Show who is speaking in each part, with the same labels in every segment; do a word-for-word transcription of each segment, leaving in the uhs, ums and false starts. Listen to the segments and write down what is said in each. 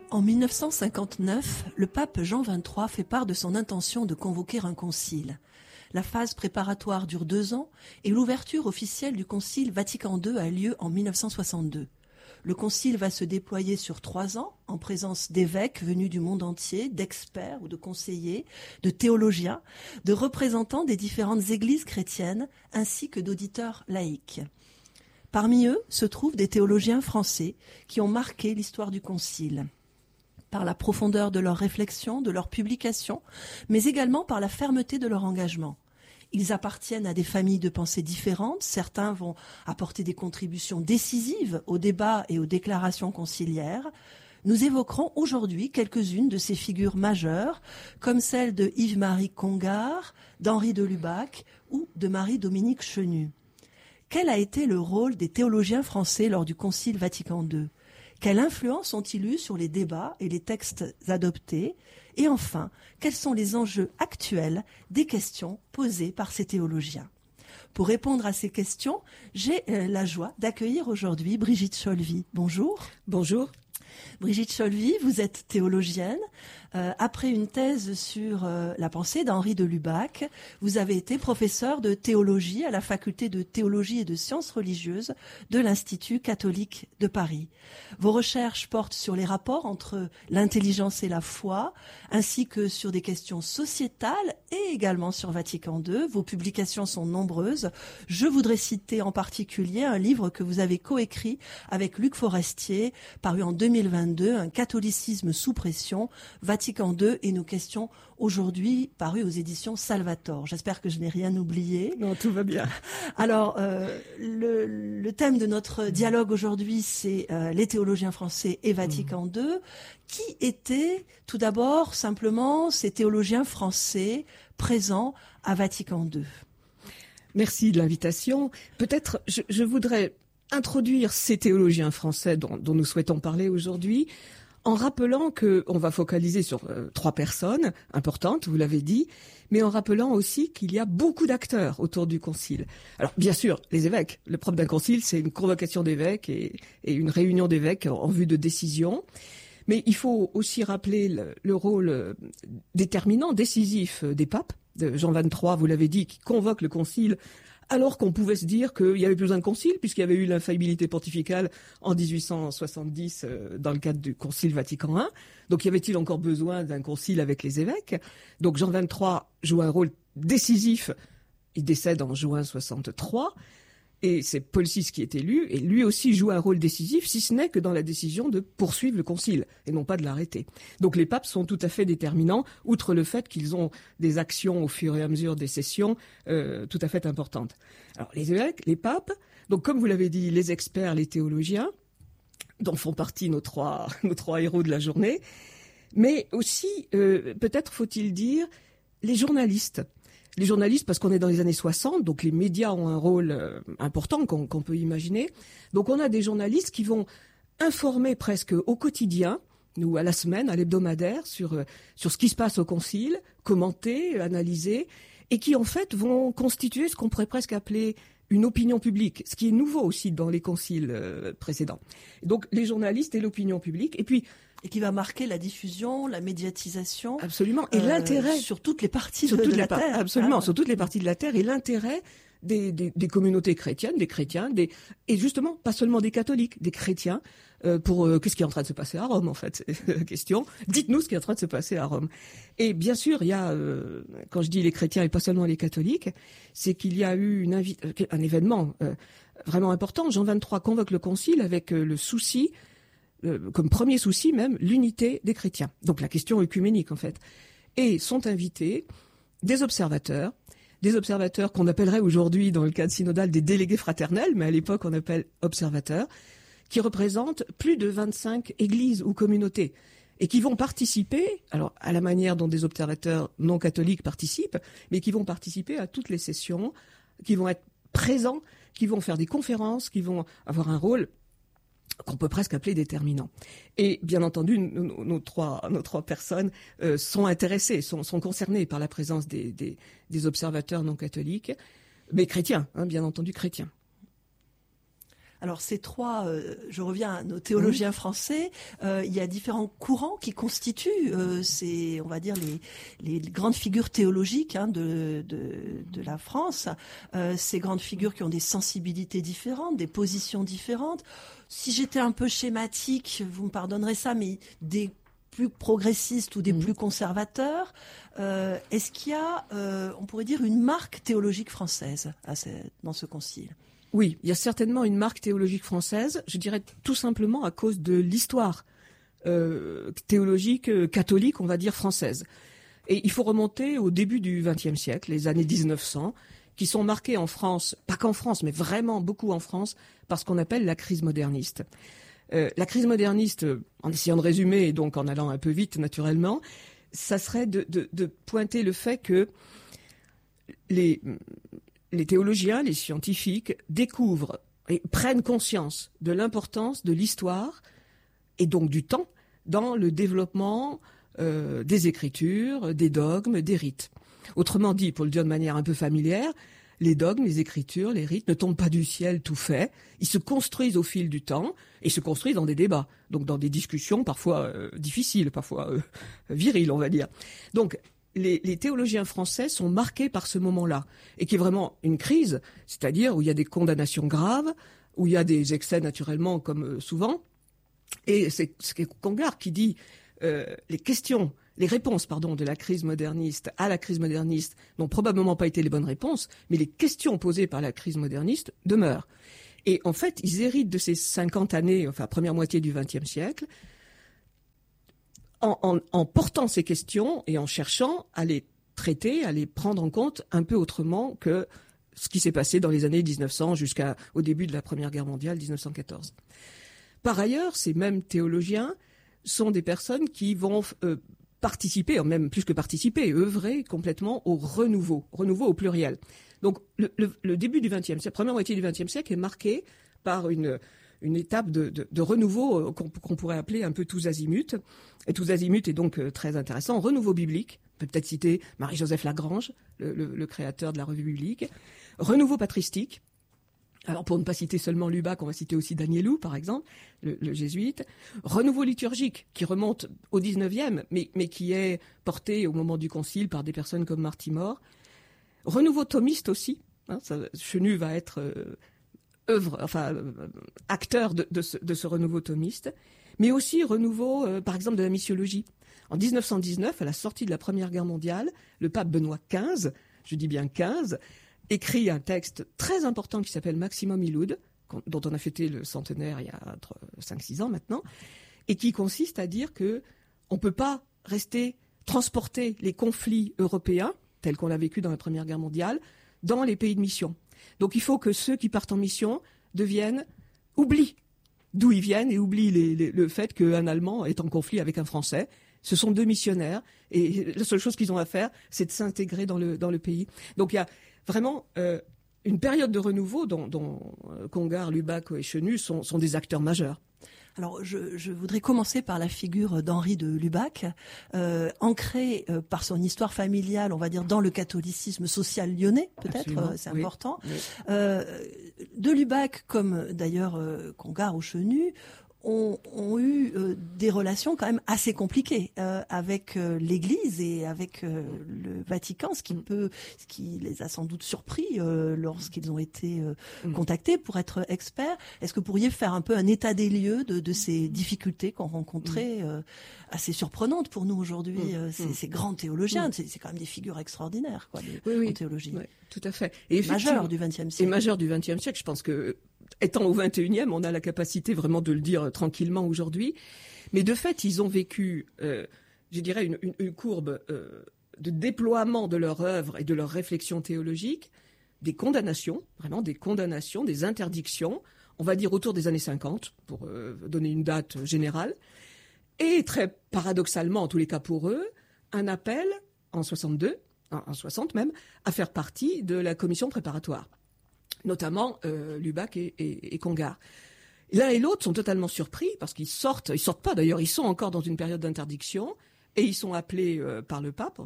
Speaker 1: En mille neuf cent cinquante-neuf, le pape Jean vingt-trois fait part de son intention de convoquer un concile. La phase préparatoire dure deux ans et l'ouverture officielle du concile Vatican deux a lieu en mille neuf cent soixante-deux. Le concile va se déployer sur trois ans en présence d'évêques venus du monde entier, d'experts ou de conseillers, de théologiens, de représentants des différentes églises chrétiennes ainsi que d'auditeurs laïcs. Parmi eux se trouvent des théologiens français qui ont marqué l'histoire du concile, par la profondeur de leurs réflexions, de leurs publications, mais également par la fermeté de leur engagement. Ils appartiennent à des familles de pensée différentes. Certains vont apporter des contributions décisives aux débats et aux déclarations conciliaires. Nous évoquerons aujourd'hui quelques-unes de ces figures majeures, comme celle de Yves-Marie Congar, d'Henri de Lubac ou de Marie-Dominique Chenu. Quel a été le rôle des théologiens français lors du Concile Vatican deux ? Quelle influence ont-ils eu sur les débats et les textes adoptés ? Et enfin, quels sont les enjeux actuels des questions posées par ces théologiens ? Pour répondre à ces questions, j'ai euh, la joie d'accueillir aujourd'hui Brigitte Cholvy. Bonjour.
Speaker 2: Bonjour.
Speaker 1: Brigitte Cholvy, vous êtes théologienne. Euh, après une thèse sur euh, la pensée d'Henri de Lubac, vous avez été professeur de théologie à la faculté de théologie et de sciences religieuses de l'Institut catholique de Paris. Vos recherches portent sur les rapports entre l'intelligence et la foi, ainsi que sur des questions sociétales et également sur Vatican deux. Vos publications sont nombreuses. Je voudrais citer en particulier un livre que vous avez coécrit avec Luc Forestier, paru en deux mille vingt-deux, Un catholicisme sous pression, Vatican deux et nos questions aujourd'hui, paru aux éditions Salvator. J'espère que je n'ai rien oublié.
Speaker 2: Non, tout va bien.
Speaker 1: Alors, euh, le, le thème de notre dialogue aujourd'hui, c'est euh, les théologiens français et Vatican deux. Qui étaient, tout d'abord, simplement, ces théologiens français présents à Vatican deux ?
Speaker 2: Merci de l'invitation. Peut-être, je, je voudrais introduire ces théologiens français dont, dont nous souhaitons parler aujourd'hui, en rappelant que on va focaliser sur euh, trois personnes importantes, vous l'avez dit, mais en rappelant aussi qu'il y a beaucoup d'acteurs autour du concile. Alors, bien sûr, les évêques. Le propre d'un concile, c'est une convocation d'évêques et, et une réunion d'évêques en, en vue de décision. Mais il faut aussi rappeler le, le rôle déterminant, décisif des papes, de Jean vingt-trois, vous l'avez dit, qui convoque le concile alors qu'on pouvait se dire qu'il y avait plus besoin de concile, puisqu'il y avait eu l'infaillibilité pontificale en dix-huit cent soixante-dix euh, dans le cadre du concile Vatican un. Donc y avait-il encore besoin d'un concile avec les évêques ? Donc Jean vingt-trois joue un rôle décisif. Il décède en juin soixante-trois. Et c'est Paul six qui est élu, et lui aussi joue un rôle décisif, si ce n'est que dans la décision de poursuivre le concile, et non pas de l'arrêter. Donc les papes sont tout à fait déterminants, outre le fait qu'ils ont des actions au fur et à mesure des sessions euh, tout à fait importantes. Alors les évêques, les papes, donc comme vous l'avez dit, les experts, les théologiens, dont font partie nos trois, nos trois héros de la journée, mais aussi, euh, peut-être faut-il dire, les journalistes. Les journalistes, parce qu'on est dans les années soixante, donc les médias ont un rôle euh, important qu'on, qu'on peut imaginer. Donc on a des journalistes qui vont informer presque au quotidien, ou à la semaine, à l'hebdomadaire, sur, euh, sur ce qui se passe au concile, commenter, analyser, et qui en fait vont constituer ce qu'on pourrait presque appeler une opinion publique, ce qui est nouveau aussi dans les conciles euh, précédents. Donc les journalistes et l'opinion publique, et puis
Speaker 1: et qui va marquer la diffusion, la médiatisation.
Speaker 2: Absolument. Et
Speaker 1: euh,
Speaker 2: l'intérêt.
Speaker 1: Sur toutes les parties
Speaker 2: sur
Speaker 1: de,
Speaker 2: toutes
Speaker 1: de
Speaker 2: les
Speaker 1: la
Speaker 2: par-
Speaker 1: Terre.
Speaker 2: Absolument,
Speaker 1: Ah.
Speaker 2: sur toutes les parties de la Terre. Et l'intérêt des, des, des communautés chrétiennes, des chrétiens, des, et justement, pas seulement des catholiques, des chrétiens, euh, pour euh, qu'est-ce qui est en train de se passer à Rome, en fait, c'est la question. Dites-nous ce qui est en train de se passer à Rome. Et bien sûr, il y a, euh, quand je dis les chrétiens et pas seulement les catholiques, c'est qu'il y a eu une invi- un événement euh, vraiment important. Jean vingt-trois convoque le concile avec euh, le souci, comme premier souci même, l'unité des chrétiens. Donc la question œcuménique, en fait. Et sont invités des observateurs, des observateurs qu'on appellerait aujourd'hui, dans le cadre synodal, des délégués fraternels, mais à l'époque on appelle observateurs, qui représentent plus de vingt-cinq églises ou communautés, et qui vont participer, alors à la manière dont des observateurs non catholiques participent, mais qui vont participer à toutes les sessions, qui vont être présents, qui vont faire des conférences, qui vont avoir un rôle qu'on peut presque appeler déterminant. Et bien entendu, nos, nos, trois, nos trois personnes euh, sont intéressées, sont, sont concernées par la présence des, des, des observateurs non catholiques, mais chrétiens, hein, bien entendu chrétiens.
Speaker 1: Alors ces trois, euh, je reviens à nos théologiens oui. français, euh, il y a différents courants qui constituent euh, ces, on va dire, les, les grandes figures théologiques hein, de, de, de la France, euh, ces grandes figures qui ont des sensibilités différentes, des positions différentes. Si j'étais un peu schématique, vous me pardonnerez ça, mais des plus progressistes ou des mmh. plus conservateurs, euh, est-ce qu'il y a, euh, on pourrait dire, une marque théologique française à ce, dans ce concile ?
Speaker 2: Oui, il y a certainement une marque théologique française, je dirais tout simplement à cause de l'histoire euh, théologique euh, catholique, on va dire française. Et il faut remonter au début du vingtième siècle, les années dix-neuf cents, qui sont marquées en France, pas qu'en France, mais vraiment beaucoup en France, par ce qu'on appelle la crise moderniste. Euh, la crise moderniste, en essayant de résumer et donc en allant un peu vite naturellement, ça serait de, de, de pointer le fait que les, les théologiens, les scientifiques découvrent et prennent conscience de l'importance de l'histoire et donc du temps dans le développement euh, des écritures, des dogmes, des rites. Autrement dit, pour le dire de manière un peu familière, les dogmes, les écritures, les rites ne tombent pas du ciel tout fait. Ils se construisent au fil du temps et se construisent dans des débats, donc dans des discussions parfois euh, difficiles, parfois euh, viriles, on va dire. Donc, les, les théologiens français sont marqués par ce moment-là, et qui est vraiment une crise, c'est-à-dire où il y a des condamnations graves, où il y a des excès naturellement, comme euh, souvent. Et c'est, c'est Congar qui dit euh, les questions... Les réponses, pardon, de la crise moderniste à la crise moderniste n'ont probablement pas été les bonnes réponses, mais les questions posées par la crise moderniste demeurent. Et en fait, ils héritent de ces cinquante années, enfin première moitié du vingtième siècle, en, en, en portant ces questions et en cherchant à les traiter, à les prendre en compte un peu autrement que ce qui s'est passé dans les années dix-neuf cents jusqu'au début de la Première Guerre mondiale, dix-neuf cent quatorze. Par ailleurs, ces mêmes théologiens sont des personnes qui vont... Euh, participer, même plus que participer, œuvrer complètement au renouveau, renouveau au pluriel. Donc le, le, le début du vingtième siècle, la première moitié du vingtième siècle est marquée par une, une étape de, de, de renouveau qu'on, qu'on pourrait appeler un peu tous azimuts. Et tous azimuts est donc très intéressant. Renouveau biblique, on peut peut-être citer Marie-Joseph Lagrange, le, le, le créateur de la revue biblique. Renouveau patristique. Alors, pour ne pas citer seulement Lubac, on va citer aussi Danielou, par exemple, le, le jésuite. Renouveau liturgique, qui remonte au dix-neuvième, mais, mais qui est porté au moment du Concile par des personnes comme Martimor. Renouveau thomiste aussi. Hein, ça, Chenu va être euh, œuvre, enfin, euh, acteur de, de, ce, de ce renouveau thomiste. Mais aussi renouveau, euh, par exemple, de la missiologie. En dix-neuf cent dix-neuf, à la sortie de la Première Guerre mondiale, le pape Benoît quinze, je dis bien quinze, écrit un texte très important qui s'appelle Maximum Illud, dont on a fêté le centenaire il y a cinq six ans maintenant, et qui consiste à dire que on ne peut pas rester, transporter les conflits européens, tels qu'on l'a vécu dans la Première Guerre mondiale, dans les pays de mission. Donc il faut que ceux qui partent en mission deviennent, oublient d'où ils viennent et oublient les, les, le fait qu'un Allemand est en conflit avec un Français. Ce sont deux missionnaires, et la seule chose qu'ils ont à faire, c'est de s'intégrer dans le, dans le pays. Donc il y a vraiment euh, une période de renouveau dont, dont euh, Congar, Lubac et Chenu sont, sont des acteurs majeurs.
Speaker 1: Alors, je, je voudrais commencer par la figure d'Henri de Lubac, euh, ancré euh, par son histoire familiale, on va dire, dans le catholicisme social lyonnais, peut-être, euh, c'est oui. important. Oui. Euh, de Lubac, comme d'ailleurs euh, Congar ou Chenu, Ont, ont eu euh, des relations quand même assez compliquées euh, avec euh, l'Église et avec euh, le Vatican, ce qui peut, ce qui les a sans doute surpris euh, lorsqu'ils ont été euh, contactés pour être experts. Est-ce que vous pourriez faire un peu un état des lieux de, de ces difficultés qu'on rencontrait, euh, assez surprenantes pour nous aujourd'hui, euh, ces, ces grands théologiens, c'est, c'est quand même des figures extraordinaires, quoi, de,
Speaker 2: oui, oui.
Speaker 1: en théologie.
Speaker 2: Oui, tout à fait. Et
Speaker 1: majeur du vingtième siècle.
Speaker 2: Et majeur du vingtième siècle, je pense que étant au vingt et unième, on a la capacité vraiment de le dire tranquillement aujourd'hui. Mais de fait, ils ont vécu, euh, je dirais, une, une, une courbe euh, de déploiement de leur œuvre et de leur réflexion théologique, des condamnations, vraiment des condamnations, des interdictions, on va dire autour des années cinquante, pour euh, donner une date générale. Et très paradoxalement, en tous les cas pour eux, un appel en soixante-deux, en soixante même, à faire partie de la commission préparatoire. Notamment euh, Lubac et, et, et Congar. L'un et l'autre sont totalement surpris parce qu'ils sortent, ils sortent pas d'ailleurs, ils sont encore dans une période d'interdiction et ils sont appelés euh, par le pape.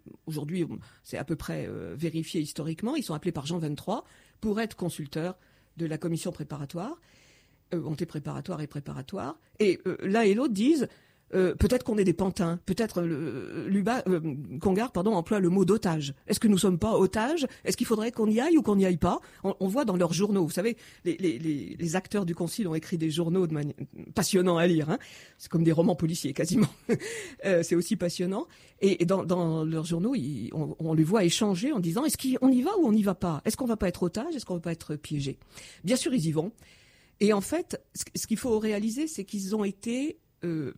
Speaker 2: Aujourd'hui, c'est à peu près euh, vérifié historiquement. Ils sont appelés par Jean vingt-trois pour être consulteurs de la commission préparatoire, euh, anté-préparatoire et préparatoire, et euh, l'un et l'autre disent euh, peut-être qu'on est des pantins, peut-être euh, Lubac, euh, Congar pardon, emploie le mot d'otage. Est-ce que nous sommes pas otages? Est-ce qu'il faudrait qu'on y aille ou qu'on n'y aille pas? on, on voit dans leurs journaux, vous savez, les, les, les, les acteurs du Concile ont écrit des journaux de manière passionnants à lire. Hein. C'est comme des romans policiers quasiment. euh, c'est aussi passionnant. Et, et dans, dans leurs journaux, ils, on, on les voit échanger en disant est-ce qu'on y va ou on n'y va pas? Est-ce qu'on va pas être otage? Est-ce qu'on va pas être piégé? Bien sûr, ils y vont. Et en fait, ce, ce qu'il faut réaliser, c'est qu'ils ont été Euh,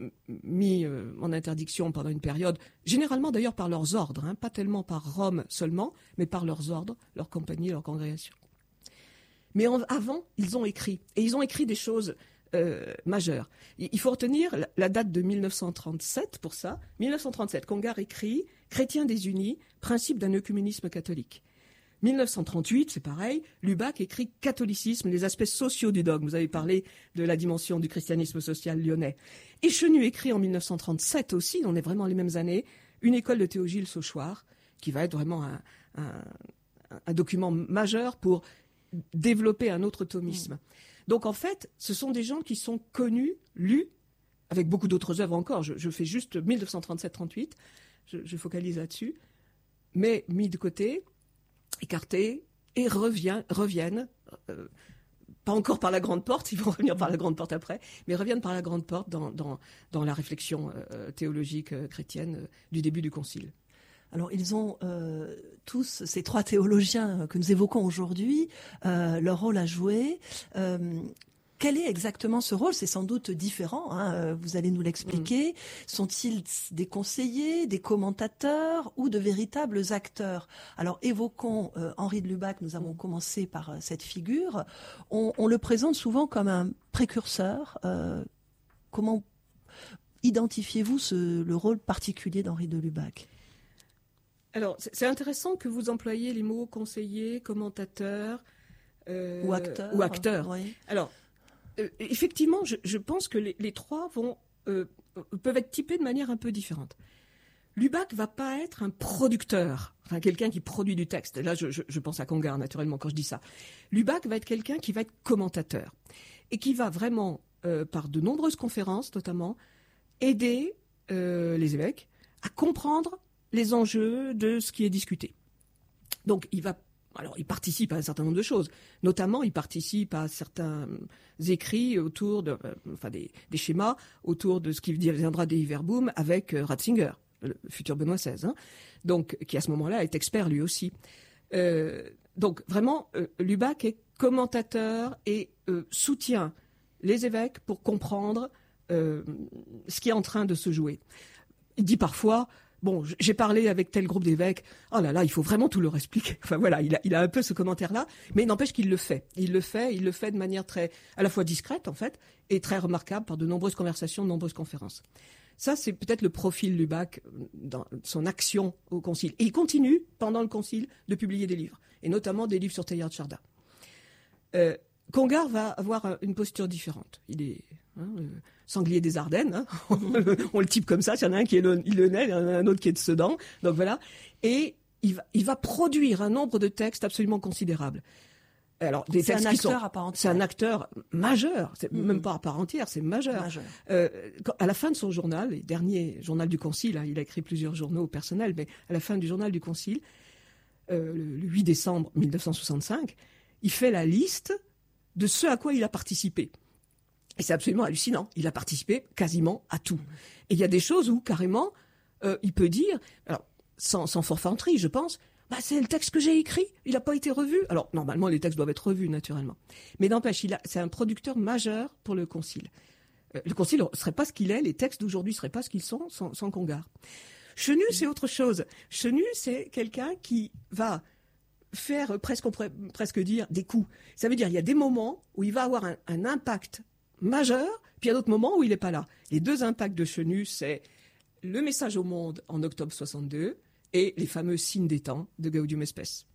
Speaker 2: mis euh, en interdiction pendant une période, généralement d'ailleurs par leurs ordres, hein, pas tellement par Rome seulement, mais par leurs ordres, leurs compagnies, leurs congrégations. Mais en, avant, ils ont écrit, et ils ont écrit des choses euh, majeures. Il faut retenir la, la date de mille neuf cent trente-sept pour ça. mille neuf cent trente-sept, Congar écrit « Chrétiens désunis, principe d'un œcuménisme catholique ». mille neuf cent trente-huit, c'est pareil, Lubac écrit « Catholicisme, les aspects sociaux du dogme ». Vous avez parlé de la dimension du christianisme social lyonnais. Et Chenu écrit en mille neuf cent trente-sept aussi, on est vraiment les mêmes années, une école de théologie au Choir, qui va être vraiment un, un, un document majeur pour développer un autre thomisme. Mmh. Donc en fait, ce sont des gens qui sont connus, lus, avec beaucoup d'autres œuvres encore. Je, je fais juste mille neuf cent trente-sept trente-huit, je, je focalise là-dessus, mais mis de côté, écartés, et revient, reviennent, euh, pas encore par la grande porte, ils vont revenir par la grande porte après, mais reviennent par la grande porte dans, dans, dans la réflexion euh, théologique euh, chrétienne euh, du début du Concile.
Speaker 1: Alors, ils ont euh, tous, ces trois théologiens que nous évoquons aujourd'hui, euh, leur rôle à jouer. Euh, Quel est exactement ce rôle? C'est sans doute différent, hein, vous allez nous l'expliquer. Mmh. Sont-ils des conseillers, des commentateurs ou de véritables acteurs? Alors évoquons euh, Henri de Lubac, nous avons commencé par euh, cette figure. On, on le présente souvent comme un précurseur. Euh, comment identifiez-vous ce, le rôle particulier d'Henri de Lubac?
Speaker 2: Alors c'est intéressant que vous employiez les mots conseiller, commentateur euh,
Speaker 1: ou acteur.
Speaker 2: Ou acteur.
Speaker 1: Oui.
Speaker 2: Alors Euh, effectivement, je, je pense que les, les trois vont, euh, peuvent être typés de manière un peu différente. Lubac va pas être un producteur, enfin quelqu'un qui produit du texte. Là, je, je, je pense à Congar, naturellement, quand je dis ça. Lubac va être quelqu'un qui va être commentateur et qui va vraiment, euh, par de nombreuses conférences notamment, aider euh, les évêques à comprendre les enjeux de ce qui est discuté. Donc, il va Alors, il participe à un certain nombre de choses. Notamment, il participe à certains écrits autour de, euh, enfin, des, des schémas autour de ce qui viendra des Iverboom avec euh, Ratzinger, le futur Benoît seize, hein, donc, qui à ce moment-là est expert lui aussi. Euh, donc, vraiment, euh, Lubac est commentateur et euh, soutient les évêques pour comprendre euh, ce qui est en train de se jouer. Il dit parfois... Bon, j'ai parlé avec tel groupe d'évêques. Oh là là, il faut vraiment tout leur expliquer. Enfin voilà, il a, il a un peu ce commentaire-là, mais n'empêche qu'il le fait. Il le fait, il le fait de manière très, à la fois discrète en fait, et très remarquable par de nombreuses conversations, de nombreuses conférences. Ça, c'est peut-être le profil Lubac dans son action au Concile. Et il continue pendant le Concile de publier des livres, et notamment des livres sur Teilhard de Chardin. Euh, Congar va avoir une posture différente. Il est hein, le sanglier des Ardennes, hein. On le type comme ça. Il y en a un qui est lyonnais, il y en a un autre qui est de Sedan. Donc voilà. Et il va, il va produire un nombre de textes absolument considérable. Alors, des
Speaker 1: c'est
Speaker 2: textes
Speaker 1: un
Speaker 2: qui
Speaker 1: acteur
Speaker 2: sont,
Speaker 1: à part entière.
Speaker 2: C'est un acteur majeur. C'est mm-hmm. même pas à part entière, c'est majeur.
Speaker 1: majeur.
Speaker 2: Euh, à la fin de son journal, le dernier journal du Concile, hein, il a écrit plusieurs journaux personnels, mais à la fin du journal du Concile, euh, le, le huit décembre mille neuf cent soixante-cinq, il fait la liste de ce à quoi il a participé. Et c'est absolument hallucinant. Il a participé quasiment à tout. Et il y a des choses où, carrément, euh, il peut dire, alors, sans, sans forfanterie, je pense, bah, c'est le texte que j'ai écrit, il n'a pas été revu. Alors, normalement, les textes doivent être revus, naturellement. Mais n'empêche, il a, c'est un producteur majeur pour le Concile. Euh, le Concile ne serait pas ce qu'il est, les textes d'aujourd'hui ne seraient pas ce qu'ils sont sans, sans Congar. Chenu, c'est autre chose. Chenu, c'est quelqu'un qui va faire, presque, on pourrait presque dire, des coups. Ça veut dire, il y a des moments où il va avoir un, un impact majeur, puis il y a d'autres moments où il n'est pas là. Les deux impacts de Chenu, c'est le message au monde en octobre soixante-deux et les fameux signes des temps de Gaudium et Spes.